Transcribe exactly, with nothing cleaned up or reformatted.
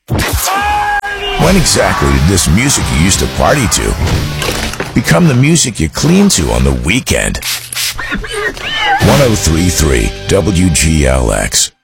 When exactly did this music you used to party to become the music you clean to on the weekend? one oh three point three W G L X